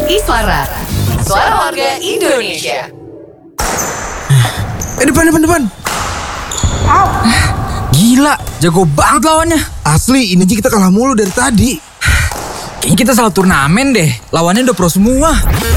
Iswara, suara warga Indonesia. Depan. Gila, jago banget lawannya. Asli, ini aja kita kalah mulu dari tadi. Kayaknya kita salah turnamen deh. Lawannya udah pro semua.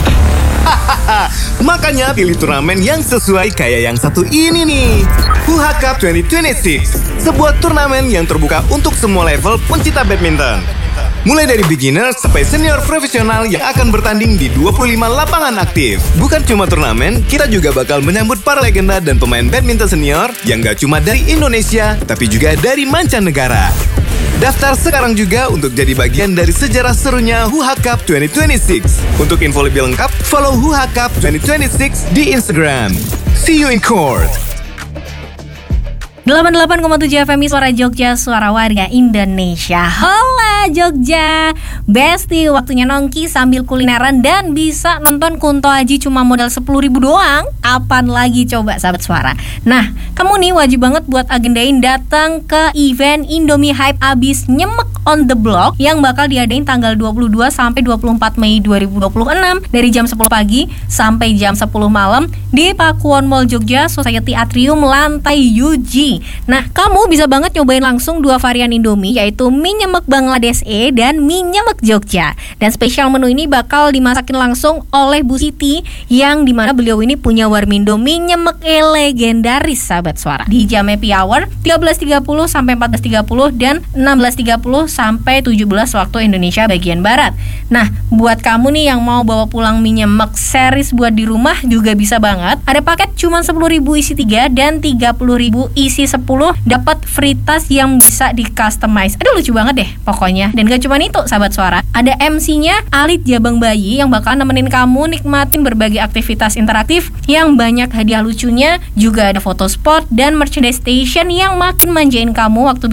Makanya pilih turnamen yang sesuai kayak yang satu ini nih. Huha Cup 2026, sebuah turnamen yang terbuka untuk semua level pencinta badminton. Mulai dari beginner sampai senior profesional yang akan bertanding di 25 lapangan aktif. Bukan cuma turnamen, kita juga bakal menyambut para legenda dan pemain badminton senior yang gak cuma dari Indonesia, tapi juga dari mancanegara. Daftar sekarang juga untuk jadi bagian dari sejarah serunya Huha Cup 2026. Untuk info lebih lengkap, follow Huha Cup 2026 di Instagram. See you in court. 88,7 FM Suara Jogja, suara warga Indonesia. Hola Jogja, Besti, waktunya nongki sambil kulineran dan bisa nonton Kunto Aji cuma modal 10.000 doang. Kapan lagi coba sahabat suara? Nah, kamu nih wajib banget buat agendain datang ke event Indomie Hype abis nyemek on the block yang bakal diadain tanggal 22 sampai 24 Mei 2026 dari jam 10 pagi sampai jam 10 malam di Pakuwon Mall Jogja Society Atrium lantai UG. Nah, kamu bisa banget nyobain langsung dua varian Indomie, yaitu mie nyemek Bangladesh dan mie nyemek Jogja. Dan spesial menu ini bakal dimasakin langsung oleh Bu Siti, yang dimana beliau ini punya warmindo mie nyemek legendaris sahabat suara. Di jam happy hour 13.30 sampai 14.30 dan 16.30 sampai 17 waktu Indonesia bagian barat. Nah, buat kamu nih yang mau bawa pulang mie nyemek series buat di rumah juga bisa banget. Ada paket cuma 10.000 isi 3 dan 30.000 isi 10, dapat free tas yang bisa di customize. Aduh, lucu banget deh pokoknya. Dan gak cuma itu sahabat suara, ada MC-nya Alit Jabang Bayi yang bakal nemenin kamu nikmatin berbagai aktivitas interaktif yang banyak hadiah lucunya. Juga ada foto spot dan merchandise station yang makin manjain kamu waktu